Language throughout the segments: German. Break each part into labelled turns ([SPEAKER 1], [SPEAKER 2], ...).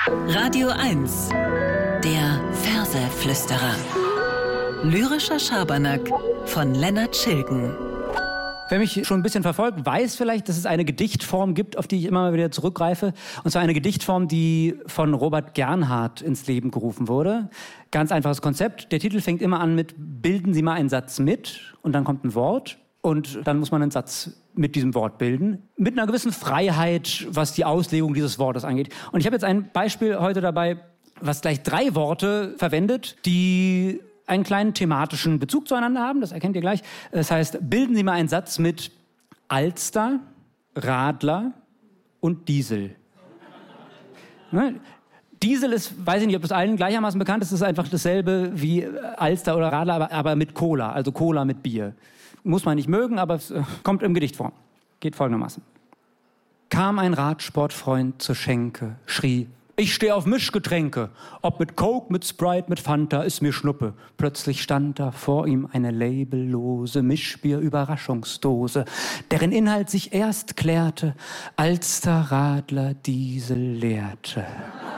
[SPEAKER 1] Radio 1, der Verseflüsterer. Lyrischer Schabernack von Lennart Schilgen.
[SPEAKER 2] Wer mich schon ein bisschen verfolgt, weiß vielleicht, dass es eine Gedichtform gibt, auf die ich immer mal wieder zurückgreife. Und zwar eine Gedichtform, die von Robert Gernhardt ins Leben gerufen wurde. Ganz einfaches Konzept. Der Titel fängt immer an mit "Bilden Sie mal einen Satz mit" und dann kommt ein Wort und dann muss man einen Satz mit diesem Wort bilden. Mit einer gewissen Freiheit, was die Auslegung dieses Wortes angeht. Und ich habe jetzt ein Beispiel heute dabei, was gleich 3 Worte verwendet, die einen kleinen thematischen Bezug zueinander haben, das erkennt ihr gleich. Das heißt, bilden Sie mal einen Satz mit Alster, Radler und Diesel. Ne? Diesel ist, weiß ich nicht, ob das allen gleichermaßen bekannt ist, ist einfach dasselbe wie Alster oder Radler, aber mit Cola, also Cola mit Bier. Muss man nicht mögen, aber es kommt im Gedicht vor. Geht folgendermaßen. Kam ein Radsportfreund zur Schenke, schrie: Ich stehe auf Mischgetränke. Ob mit Coke, mit Sprite, mit Fanta, ist mir Schnuppe. Plötzlich stand da vor ihm eine labellose Mischbier-Überraschungsdose, deren Inhalt sich erst klärte, als der Radler Diesel leerte.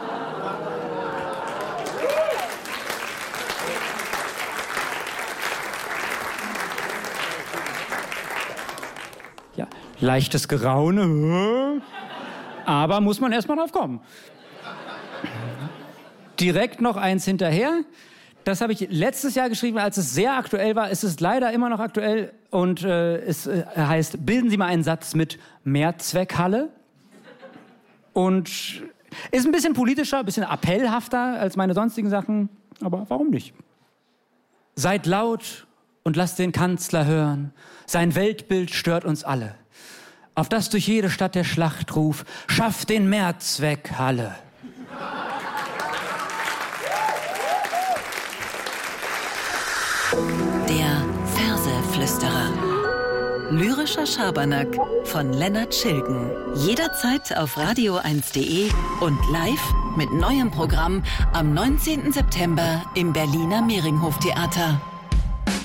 [SPEAKER 2] Ja, leichtes Geraune, aber muss man erst mal drauf kommen. Direkt noch eins hinterher. Das habe ich letztes Jahr geschrieben, als es sehr aktuell war. Es ist leider immer noch aktuell und es heißt, bilden Sie mal einen Satz mit Mehrzweckhalle. Und ist ein bisschen politischer, ein bisschen appellhafter als meine sonstigen Sachen, aber warum nicht? Seid laut und lasst den Kanzler hören. Sein Weltbild stört uns alle. Auf das durch jede Stadt der Schlachtruf: Schafft den Mehrzweckhalle.
[SPEAKER 1] Der Verseflüsterer. Lyrischer Schabernack von Lennart Schilgen. Jederzeit auf radio1.de und live mit neuem Programm am 19. September im Berliner Mehringhof Theater.